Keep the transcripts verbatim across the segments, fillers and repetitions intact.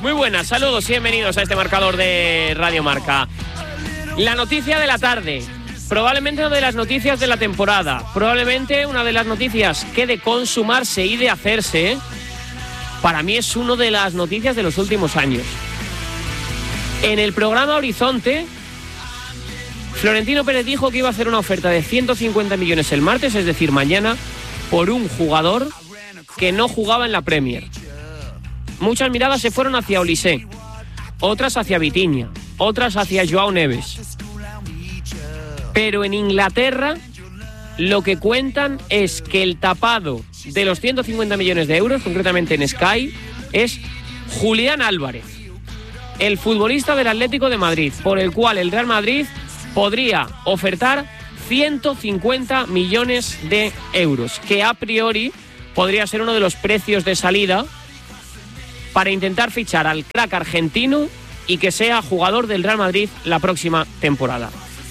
Muy buenas, saludos y bienvenidos a este marcador de Radio Marca. La noticia de la tarde, probablemente una de las noticias de la temporada, probablemente una de las noticias que de consumarse y de hacerse, para mí es una de las noticias de los últimos años. En el programa Horizonte, Florentino Pérez dijo que iba a hacer una oferta de ciento cincuenta millones el martes, es decir, mañana, por un jugador que no jugaba en la Premier. Muchas miradas se fueron hacia Olise, otras hacia Vitinha, otras hacia Joao Neves. Pero en Inglaterra lo que cuentan es que el tapado de los ciento cincuenta millones de euros, concretamente en Sky, es Julián Álvarez, el futbolista del Atlético de Madrid, por el cual el Real Madrid podría ofertar ciento cincuenta millones de euros, que a priori podría ser uno de los precios de salida para intentar fichar al crack argentino y que sea jugador del Real Madrid la próxima temporada.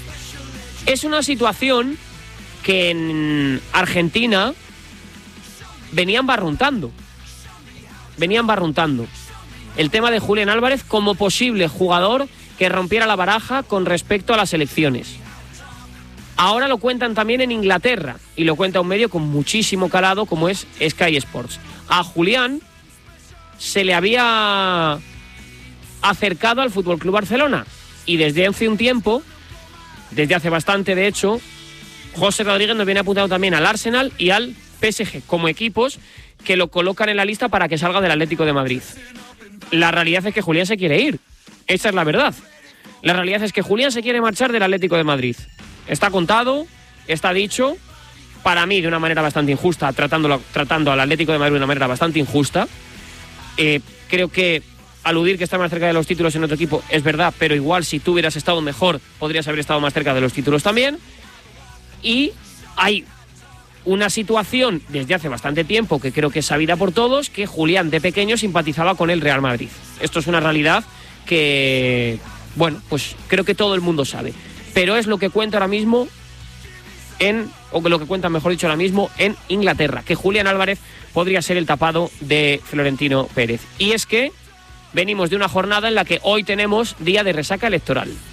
Es una situación que en Argentina venían barruntando. Venían barruntando. El tema de Julián Álvarez como posible jugador que rompiera la baraja con respecto a las elecciones. Ahora lo cuentan también en Inglaterra y lo cuenta un medio con muchísimo calado como es Sky Sports. A Julián se le había acercado al F C Barcelona y desde hace un tiempo, desde hace bastante de hecho, José Rodríguez nos viene apuntado también al Arsenal y al P S G como equipos que lo colocan en la lista para que salga del Atlético de Madrid. La realidad es que Julián se quiere ir, esa es la verdad. La realidad es que Julián se quiere marchar del Atlético de Madrid. Está contado, está dicho, para mí de una manera bastante injusta, tratándolo, tratando al Atlético de Madrid de una manera bastante injusta. Eh, creo que aludir que está más cerca de los títulos en otro equipo es verdad, pero igual si tú hubieras estado mejor podrías haber estado más cerca de los títulos también. Y hay una situación desde hace bastante tiempo que creo que es sabida por todos, que Julián de pequeño simpatizaba con el Real Madrid. Esto es una realidad que, bueno, pues creo que todo el mundo sabe, pero es lo que cuenta ahora mismo en, o lo que cuenta mejor dicho ahora mismo en Inglaterra, que Julián Álvarez podría ser el tapado de Florentino Pérez. Y es que venimos de una jornada en la que hoy tenemos día de resaca electoral.